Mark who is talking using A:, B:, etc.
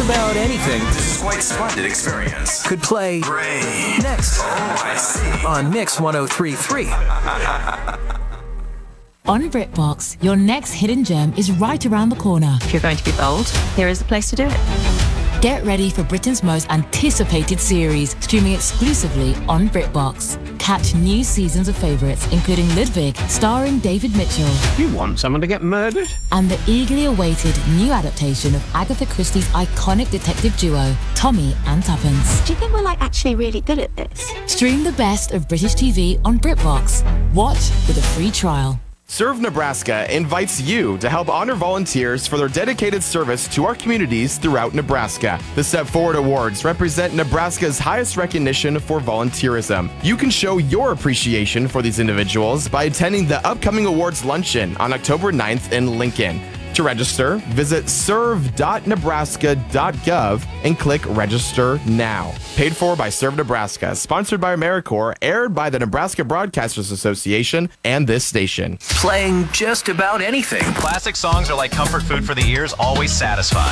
A: about anything.
B: This is quite splendid experience.
A: Could play
B: Great.
A: next
B: Oh, I see.
A: on Mix 103.3.
C: On BritBox, your next hidden gem is right around the corner.
D: If you're going to be bold, here is the place to do it.
C: Get ready for Britain's most anticipated series, streaming exclusively on BritBox. Catch new seasons of favourites, including Ludwig, starring David Mitchell,
E: You want someone to get murdered?
C: and the eagerly awaited new adaptation of Agatha Christie's iconic detective duo, Tommy and Tuppence.
F: Do you think we're actually really good at this?
C: Stream the best of British TV on BritBox. Watch with a free trial.
G: Serve Nebraska invites you to help honor volunteers for their dedicated service to our communities throughout Nebraska. The Step Forward Awards represent Nebraska's highest recognition for volunteerism. You can show your appreciation for these individuals by attending the upcoming awards luncheon on October 9th in Lincoln. To register, visit serve.nebraska.gov and click Register Now. Paid for by Serve Nebraska, sponsored by AmeriCorps, aired by the Nebraska Broadcasters Association and this station.
A: Playing just about anything.
H: Classic songs are like comfort food for the ears, always satisfying.